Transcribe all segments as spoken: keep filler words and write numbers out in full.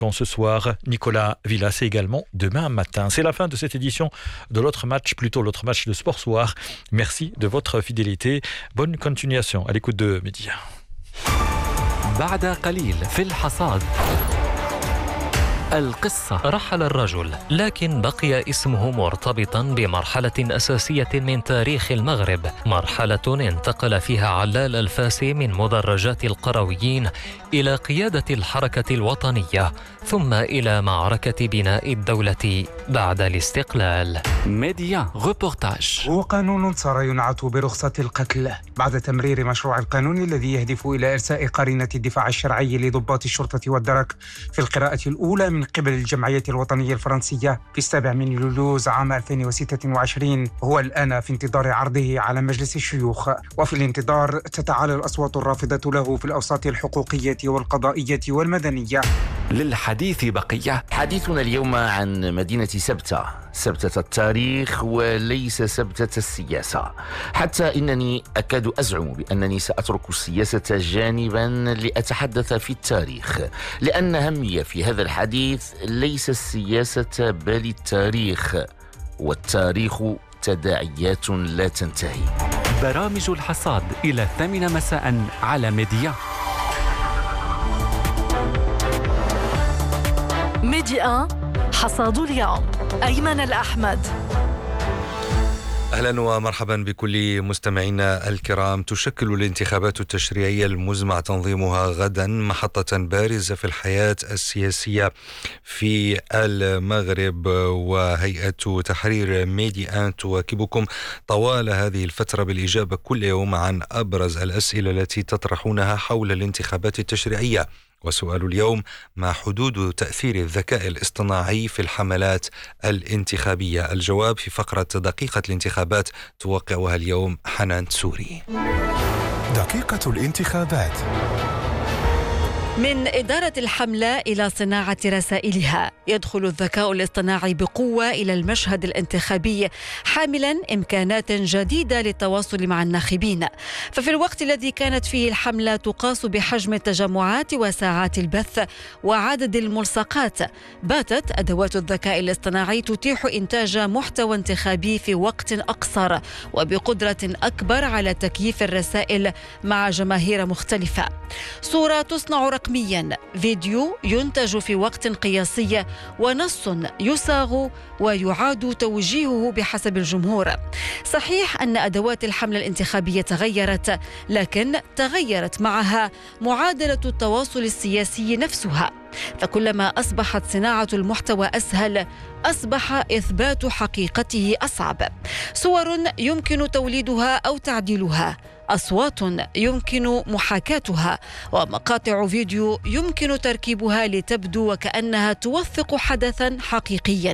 ce soir, Nicolas Villas et également demain matin. C'est la fin de cette édition de l'autre match, plutôt l'autre match de Sport Soir. Merci de votre fidélité. Bonne continuation à l'écoute de Média. بعد قليل في الحصاد القصة. رحل الرجل لكن بقي اسمه مرتبطا بمرحلة أساسية من تاريخ المغرب، مرحلة انتقل فيها علال الفاسي من مدرجات القرويين إلى قيادة الحركة الوطنية ثم إلى معركة بناء الدولة بعد الاستقلال. ميديا ريبورتاج. هو قانون صار ينعت برخصة القتل بعد تمرير مشروع القانون الذي يهدف إلى إرساء قرينة الدفاع الشرعي لضباط الشرطة والدرك في القراءة الأولى من قبل الجمعية الوطنية الفرنسية في السابع من يوليوز عام ألفين وستة وعشرين. هو الآن في انتظار عرضه على مجلس الشيوخ، وفي الانتظار تتعالى الأصوات الرافضة له في الأوساط الحقوقية والقضائية والمدنية. للحديث بقية. حديثنا اليوم عن مدينة سبتة، سبتة التاريخ وليس سبتة السياسة، حتى إنني أكاد أزعم بأنني سأترك السياسة جانبا لأتحدث في التاريخ، لأن همي في هذا الحديث ليس السياسة بل التاريخ، والتاريخ تداعيات لا تنتهي. برامج الحصاد إلى الثامنة مساء على ميديا. ميديا حصاد اليوم. أيمن الأحمد. أهلا ومرحبا بكل مستمعينا الكرام. تشكل الانتخابات التشريعية المزمع تنظيمها غدا محطة بارزة في الحياة السياسية في المغرب، وهيئة تحرير ميديا تواكبكم طوال هذه الفترة بالإجابة كل يوم عن أبرز الأسئلة التي تطرحونها حول الانتخابات التشريعية. وسؤال اليوم: ما حدود تأثير الذكاء الاصطناعي في الحملات الانتخابية؟ الجواب في فقرة دقيقة الانتخابات توقعها اليوم حنان سوري. دقيقة الانتخابات. من إدارة الحملة إلى صناعة رسائلها، يدخل الذكاء الاصطناعي بقوة إلى المشهد الانتخابي حاملا إمكانات جديدة للتواصل مع الناخبين. ففي الوقت الذي كانت فيه الحملة تقاس بحجم التجمعات وساعات البث وعدد الملصقات، باتت أدوات الذكاء الاصطناعي تتيح إنتاج محتوى انتخابي في وقت أقصر وبقدرة أكبر على تكييف الرسائل مع جماهير مختلفة. صورة تصنع رقميا، فيديو ينتج في وقت قياسي، ونص يصاغ ويعاد توجيهه بحسب الجمهور. صحيح أن أدوات الحملة الانتخابية تغيرت، لكن تغيرت معها معادلة التواصل السياسي نفسها. فكلما أصبحت صناعة المحتوى أسهل، أصبح إثبات حقيقته أصعب. صور يمكن توليدها أو تعديلها، أصوات يمكن محاكاتها، ومقاطع فيديو يمكن تركيبها لتبدو وكأنها توثق حدثا حقيقيا.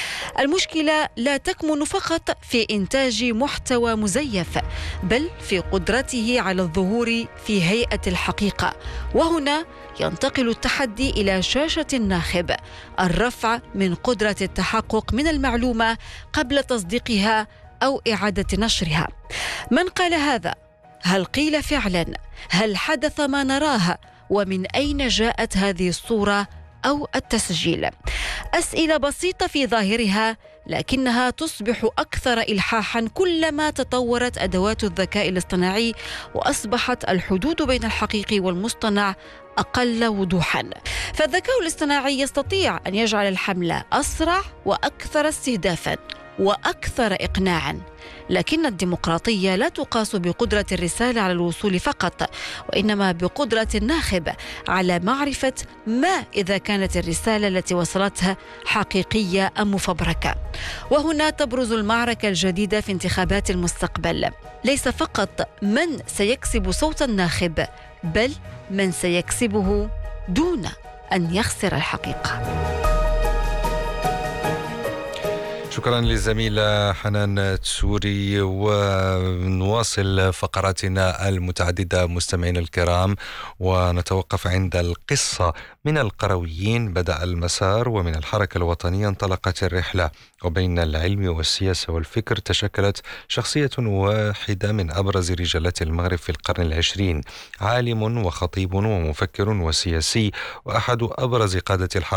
المشكلة لا تكمن فقط في إنتاج محتوى مزيف، بل في قدرته على الظهور في هيئة الحقيقة. وهنا ينتقل التحدي إلى شاشة الناخب، الرفع من قدرة التحقق من المعلومة قبل تصديقها أو إعادة نشرها. من قال هذا؟ هل قيل فعلا؟ هل حدث ما نراه؟ ومن أين جاءت هذه الصورة أو التسجيل؟ أسئلة بسيطة في ظاهرها، لكنها تصبح أكثر إلحاحا كلما تطورت أدوات الذكاء الاصطناعي وأصبحت الحدود بين الحقيقي والمصطنع أقل وضوحا. فالذكاء الاصطناعي يستطيع أن يجعل الحملة أسرع وأكثر استهدافا وأكثر إقناعا، لكن الديمقراطية لا تقاس بقدرة الرسالة على الوصول فقط، وإنما بقدرة الناخب على معرفة ما إذا كانت الرسالة التي وصلتها حقيقية أم مفبركة. وهنا تبرز المعركة الجديدة في انتخابات المستقبل. ليس فقط من سيكسب صوت الناخب، بل من سيكسبه دون أن يخسر الحقيقة. شكرا للزميلة حنان تسوري. ونواصل فقراتنا المتعددة مستمعينا الكرام، ونتوقف عند القصة. من القرويين بدأ المسار، ومن الحركة الوطنية انطلقت الرحلة، وبين العلم والسياسة والفكر تشكلت شخصية واحدة من أبرز رجالات المغرب في القرن العشرين، عالم وخطيب ومفكر وسياسي، وأحد أبرز قادة الحركة